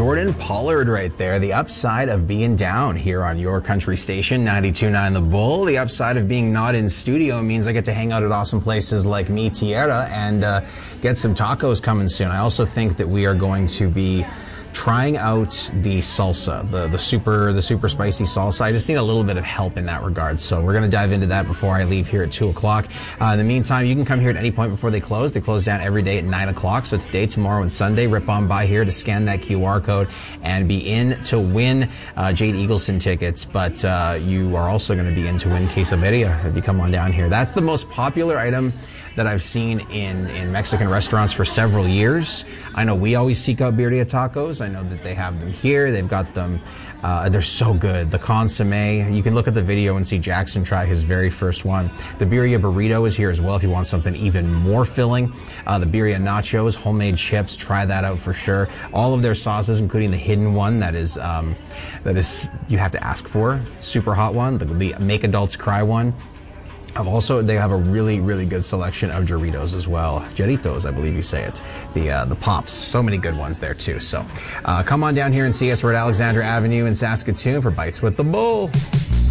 Jordan Pollard right there. The upside of being down here on your country station, 92.9 The Bull. The upside of being not in studio means I get to hang out at awesome places like Mi Tierra and get some tacos coming soon. I also think that we are going to be trying out the salsa, the super spicy salsa. I just need a little bit of help in that regard. So we're going to dive into that before I leave here at 2 o'clock. In the meantime, you can come here at any point before they close. They close down every day at 9 o'clock. So it's day tomorrow and Sunday. Rip on by here to scan that QR code and be in to win Jade Eagleson tickets. But you are also going to be in to win quesadilla if you come on down here. That's the most popular item that I've seen in Mexican restaurants for several years. I know we always seek out birria tacos. I know that they have them here. They've got them. They're so good. The consomme. You can look at the video and see Jackson try his very first one. The birria burrito is here as well if you want something even more filling. The birria nachos, homemade chips. Try that out for sure. All of their sauces, including the hidden one that is you have to ask for. Super hot one. The Make Adults Cry one. They have a really, really good selection of Doritos as well. Jarritos, I believe you say it. The Pops. So many good ones there too. So come on down here and see us. We're at Alexandra Avenue in Saskatoon for Bites with the Bull.